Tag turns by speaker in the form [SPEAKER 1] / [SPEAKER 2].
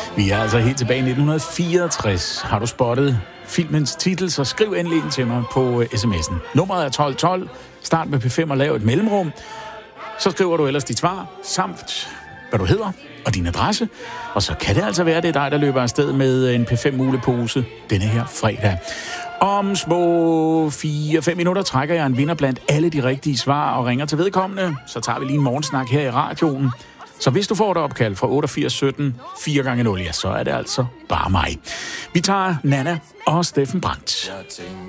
[SPEAKER 1] Vi er altså helt tilbage i 1964. Har du spottet filmens titel, så skriv endelig ind til mig på sms'en. Nummeret er 1212. Start med P5 og lav et mellemrum. Så skriver du ellers dit svar, samt hvad du hedder og din adresse. Og så kan det altså være, det er dig, der løber afsted med en P5-mulepose denne her fredag. Om små 4-5 minutter trækker jeg en vinder blandt alle de rigtige svar og ringer til vedkommende. Så tager vi lige en morgensnak her i radioen. Så hvis du får et opkald fra 8817 4x0, ja, så er det altså bare mig. Vi tager Nana og Steffen Brandt.